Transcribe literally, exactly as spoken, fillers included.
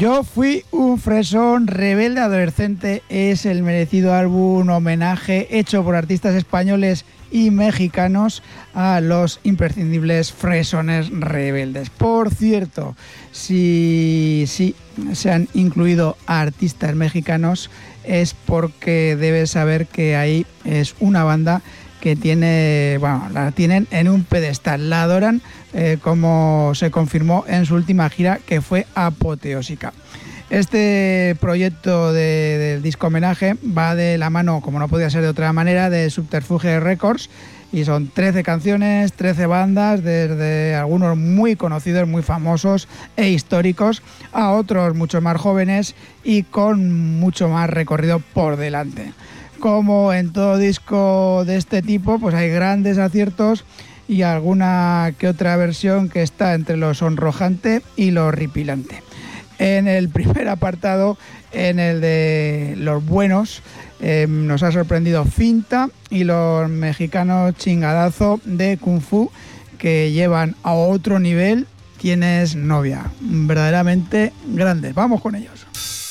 Yo fui un fresón rebelde adolescente es el merecido álbum homenaje hecho por artistas españoles y mexicanos a los imprescindibles fresones rebeldes. Por cierto, si, si se han incluido a artistas mexicanos es porque debes saber que ahí es una banda que tiene, bueno, la tienen en un pedestal, la adoran, eh, como se confirmó en su última gira, que fue apoteósica. Este proyecto de, del disco homenaje va de la mano, como no podía ser de otra manera, de Subterfuge Records, y son trece canciones, trece bandas, desde algunos muy conocidos, muy famosos e históricos, a otros mucho más jóvenes y con mucho más recorrido por delante. Como en todo disco de este tipo, pues hay grandes aciertos y alguna que otra versión que está entre lo sonrojante y lo horripilante. En el primer apartado, en el de los buenos, eh, nos ha sorprendido Finta y los mexicanos Chingadazo de Kung Fu, que llevan a otro nivel Tienes novia. Verdaderamente grandes. Vamos con ellos.